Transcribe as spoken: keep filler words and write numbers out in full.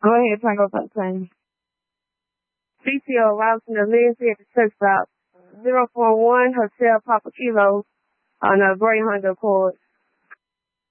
Go ahead, Tango for the plane. C T O arrives in the Lindsay at the search route. zero four one Hotel Papa Kilo on a gray Honda Accord.